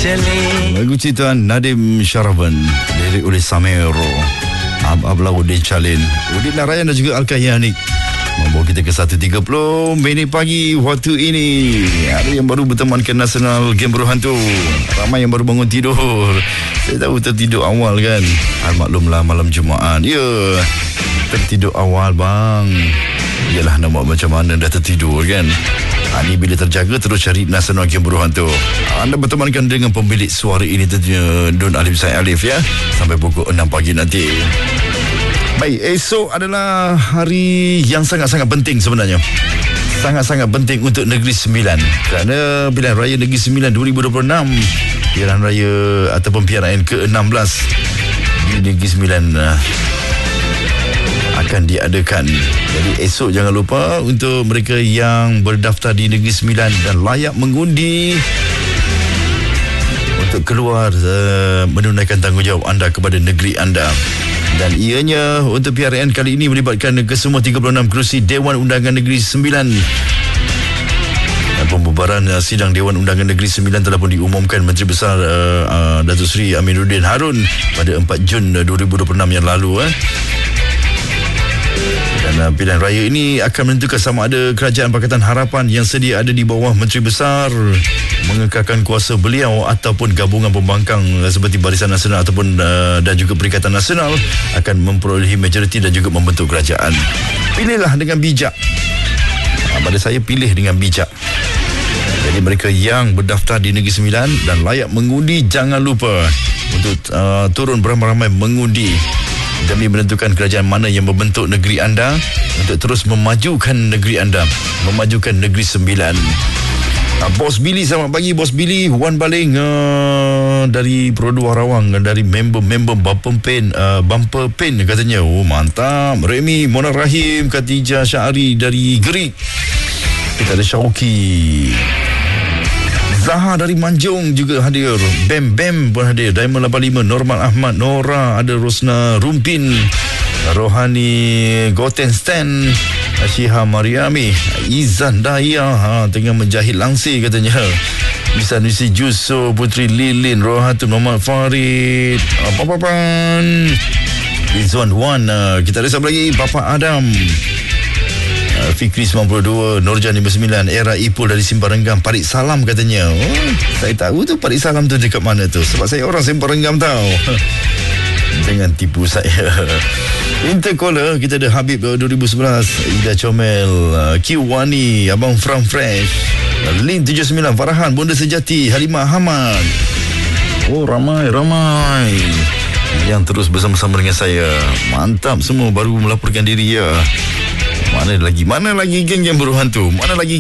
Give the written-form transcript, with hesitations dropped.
Lagu ciptaan Nadim Syaraban, lirik oleh Samero, Ablah Udin Calin, Udin Narayan dan juga Al-Kayyani. Membawa kita ke 1.30 minit pagi waktu ini. Ada yang baru bertemankan Nasional Game Berhantu. Ramai yang baru bangun tidur. Saya tahu tertidur awal kan. Maklumlah malam Jumaat. Ya, tertidur awal bang. Yalah, nampak macam mana dah tertidur kan. Ini bila terjaga terus cari Nasional Game Berhantu. Anda bertemankan dengan pemilik suara ini tentunya Don Alif Said Alif ya. Sampai pukul 6 pagi nanti. Baik, esok adalah hari yang sangat-sangat penting sebenarnya. Sangat-sangat penting untuk Negeri Sembilan. Kerana Pilihan Raya Negeri Sembilan 2026, Pilihan Raya ataupun PRN ke-16 di Negeri Sembilan akan diadakan. Jadi esok jangan lupa untuk mereka yang berdaftar di Negeri Sembilan dan layak mengundi untuk keluar menunaikan tanggungjawab anda kepada negeri anda. Dan ianya untuk PRN kali ini melibatkan kesemua 36 kerusi Dewan Undangan Negeri Sembilan. Dan pembubaran sidang Dewan Undangan Negeri Sembilan telah pun diumumkan Menteri Besar Datuk Seri Aminuddin Harun pada 4 Jun 2026 yang lalu. Dan pilihan raya ini akan menentukan sama ada Kerajaan Pakatan Harapan yang sedia ada di bawah Menteri Besar mengekalkan kuasa beliau ataupun gabungan pembangkang seperti Barisan Nasional ataupun dan juga Perikatan Nasional akan memperolehi majoriti dan juga membentuk kerajaan. Pilihlah dengan bijak. Pada saya, pilih dengan bijak. Jadi mereka yang berdaftar di Negeri Sembilan dan layak mengundi, jangan lupa untuk turun beramai-ramai mengundi demi menentukan kerajaan mana yang membentuk negeri anda untuk terus memajukan negeri anda, memajukan Negeri Sembilan. Bos Billy, selamat pagi Bos Billy. Wan Baling dari Perodua Rawang, dari member Bumper Pen katanya. Oh mantap. Remy, Mona Rahim, Khatijah Syahari dari Gerik. Kita ada Syauki, Zaha dari Manjung juga hadir. Bam pun hadir. Diamond 85, Norman Ahmad, Nora, ada Rosna Rumpin, Rohani Goten Stan, Syiha Mariami, Izan Daya tengah menjahit langsir katanya. Bisa Nusi Juso, Putri Lilin, Rohatun Muhammad Farid, Papapan Rizwan Wan. Kita ada siapa lagi? Papa Adam, Fikri 92, Nurjan 59, Era Ipul dari Simpang Renggam, Parik Salam katanya. Saya tahu tu Parik Salam tu dekat mana tu, sebab saya orang Simpang Renggam tau. Jangan tipu saya. Intercaller kita ada Habib 2011, Ida Comel, Q Wani, Abang From Fresh, Lin 79, Farahan, Bonda Sejati, Halimah Hamad. Oh ramai yang terus bersama-sama dengan saya. Mantap, semua baru melaporkan diri ya. Mana lagi geng yang berhantu? Mana lagi